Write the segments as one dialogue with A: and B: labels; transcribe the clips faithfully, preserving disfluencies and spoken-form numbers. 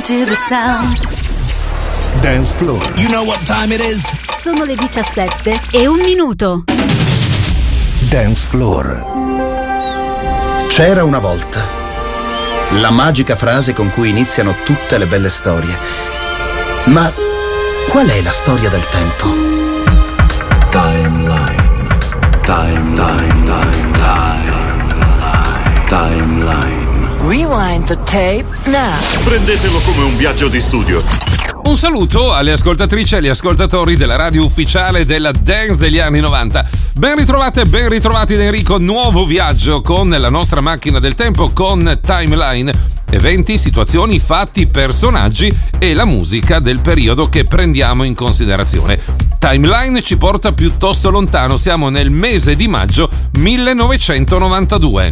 A: to the sound.
B: Dance Floor.
C: You know what time it is?
A: Sono le diciassette e un minuto.
B: Dance Floor.
D: C'era una volta. La magica frase con cui iniziano tutte le belle storie. Ma qual è la storia del tempo?
E: Timeline. Time, time, time, time. Timeline.
F: Rewind the tape now.
G: Prendetelo come un viaggio di studio.
H: Un saluto alle ascoltatrici e agli ascoltatori della radio ufficiale della dance degli anni novanta. Ben ritrovate e ben ritrovati da Enrico. Nuovo viaggio con la nostra macchina del tempo con Timeline. Eventi, situazioni, fatti, personaggi e la musica del periodo che prendiamo in considerazione. Timeline ci porta piuttosto lontano. Siamo nel mese di maggio millenovecentonovantadue.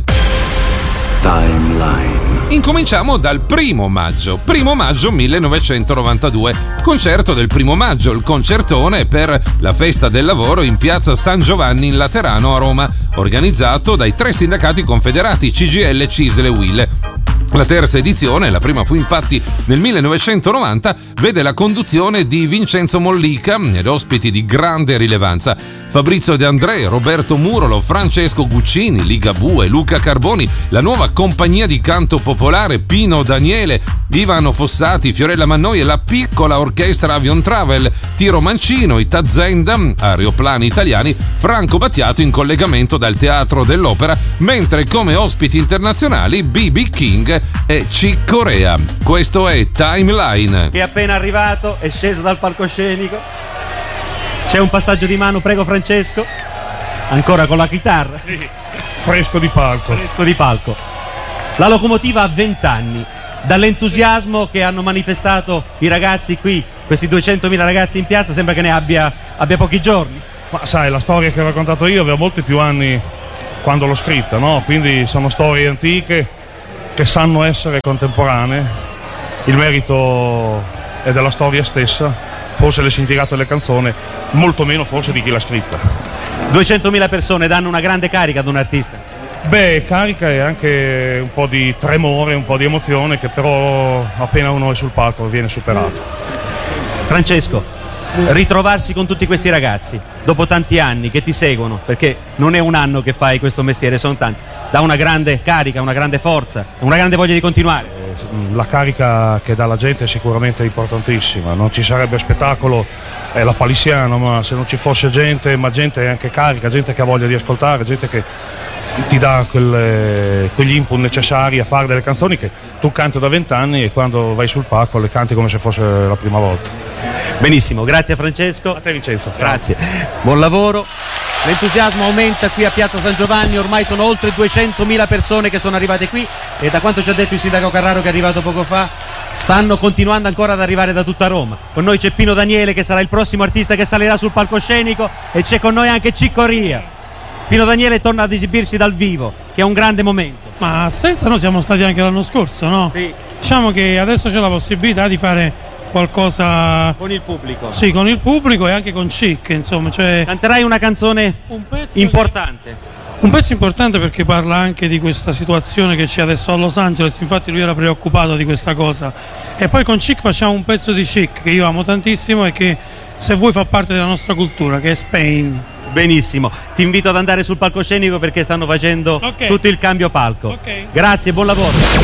E: Timeline.
H: Incominciamo dal primo maggio, primo maggio millenovecentonovantadue, concerto del primo maggio, il concertone per la festa del lavoro in piazza San Giovanni in Laterano a Roma, organizzato dai tre sindacati confederati C G I L, C I S L e U I L. La terza edizione, la prima fu infatti nel millenovecentonovanta, vede la conduzione di Vincenzo Mollica ed ospiti di grande rilevanza: Fabrizio De André, Roberto Murolo, Francesco Guccini, Ligabue, Luca Carboni, la nuova compagnia di canto popolare Pino Daniele, Ivano Fossati, Fiorella Mannoi e la piccola orchestra Avion Travel, Tiro Mancino, i Tazenda, Aeroplani Italiani, Franco Battiato in collegamento dal Teatro dell'Opera, mentre come ospiti internazionali B B King e Chick Corea. Questo è Timeline.
I: Che è appena arrivato, è sceso dal palcoscenico. C'è un passaggio di mano, prego Francesco. Ancora con la chitarra.
J: Sì, fresco di palco.
I: Fresco di palco. La locomotiva ha venti anni. Dall'entusiasmo che hanno manifestato i ragazzi qui, questi duecentomila ragazzi in piazza, sembra che ne abbia, abbia pochi giorni.
J: Ma sai, la storia che ho raccontato io aveva molti più anni quando l'ho scritta, no? Quindi sono storie antiche che sanno essere contemporanee. Il merito è della storia stessa, forse del significato delle canzoni, molto meno forse di chi l'ha scritta.
I: duecentomila persone danno una grande carica ad un artista.
J: Beh, carica e anche un po' di tremore, un po' di emozione che però appena uno è sul palco viene superato.
I: Francesco, ritrovarsi con tutti questi ragazzi dopo tanti anni che ti seguono, perché non è un anno che fai questo mestiere, sono tanti, dà una grande carica, una grande forza, una grande voglia di continuare.
J: La carica che dà la gente è sicuramente importantissima, non ci sarebbe spettacolo, è la palissiano, ma se non ci fosse gente, ma gente è anche carica, gente che ha voglia di ascoltare, gente che ti dà quelle, quegli input necessari a fare delle canzoni che tu canti da vent'anni e quando vai sul palco le canti come se fosse la prima volta.
I: Benissimo, grazie Francesco.
J: A te Vincenzo.
I: Grazie, buon lavoro. L'entusiasmo aumenta qui a Piazza San Giovanni, ormai sono oltre duecentomila persone che sono arrivate qui e da quanto ci ha detto il sindaco Carraro che è arrivato poco fa, stanno continuando ancora ad arrivare da tutta Roma. Con noi c'è Pino Daniele che sarà il prossimo artista che salirà sul palcoscenico e c'è con noi anche Chick Corea. Pino Daniele torna ad esibirsi dal vivo, che è un grande momento.
K: Ma senza noi siamo stati anche l'anno scorso, no?
I: Sì.
K: Diciamo che adesso c'è la possibilità di fare qualcosa
I: con il pubblico.
K: Sì, con il pubblico e anche con Chick, insomma, cioè
I: canterai una canzone
K: un pezzo
I: importante.
K: Di... Un pezzo importante perché parla anche di questa situazione che c'è adesso a Los Angeles, infatti lui era preoccupato di questa cosa. E poi con Chick facciamo un pezzo di Chick che io amo tantissimo e che se vuoi fa parte della nostra cultura, che è Spain.
I: Benissimo, ti invito ad andare sul palcoscenico perché stanno facendo okay. tutto il cambio palco.
K: Okay.
I: Grazie, buon lavoro.